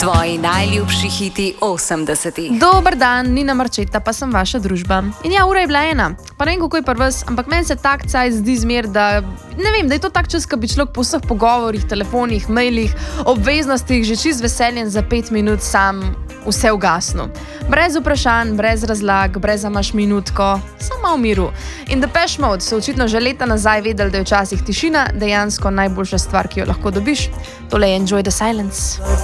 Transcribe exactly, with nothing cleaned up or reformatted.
Tvoji najljubši hiti osemdesetih. Dober dan, Nina Marčeta, pa sem vaša družba. In ja, ura je bila ena. Pa ne vem, kako je pri vas, ampak meni se tak cajt zdi zmer, da ne vem, da je to tak čas, ko bi človek po vseh pogovorih, telefonih, mailih, obveznostih že čist veseljen za pet minut sam vse ugasnil. Brez vprašanj, brez razlag, brez imaš minutko, samo v miru. In Depeche Mode so očitno že leta nazaj vedeli, da je včasih tišina dejansko najboljša stvar, ki jo lahko dobiš. Tole je Enjoy the Silence.